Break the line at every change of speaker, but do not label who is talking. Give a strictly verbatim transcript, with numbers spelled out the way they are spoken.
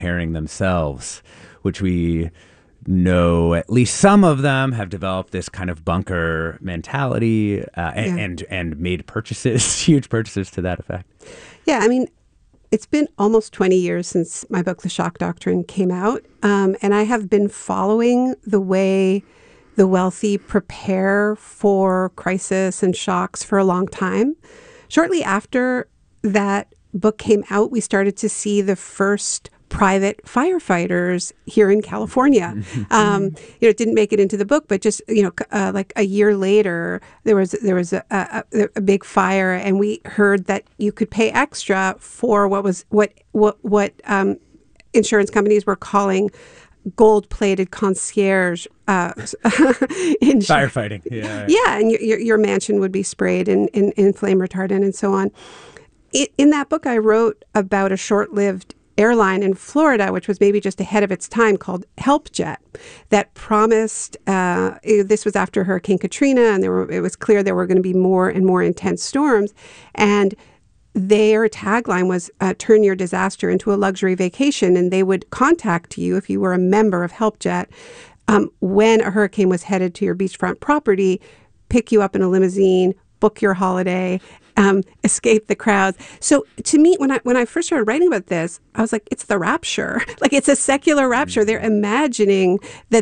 herring themselves, which we know at least some of them have developed this kind of bunker mentality uh, and,
Yeah.
and and made purchases, huge purchases to that effect.
Yeah, I mean, it's been almost twenty years since my book, The Shock Doctrine, came out. Um, and I have been following the way the wealthy prepare for crisis and shocks for a long time. Shortly after that book came out, we started to see the first private firefighters here in California. Um, you know, it didn't make it into the book, but just, you know, uh, like a year later, there was there was a, a, a big fire, and we heard that you could pay extra for what was what what what um, insurance companies were calling gold-plated concierge uh,
Firefighting, yeah,
yeah, and your, your your mansion would be sprayed in in, in flame retardant and so on. It, in that book, I wrote about a short-lived airline in Florida, which was maybe just ahead of its time, called HelpJet, that promised, uh, this was after Hurricane Katrina, and there were, it was clear there were going to be more and more intense storms, and their tagline was, uh, turn your disaster into a luxury vacation, and they would contact you if you were a member of HelpJet um, when a hurricane was headed to your beachfront property, pick you up in a limousine, book your holiday, um, escape the crowds. So to me, when I when I first started writing about this, I was like, it's the rapture. Like, it's a secular rapture. They're imagining that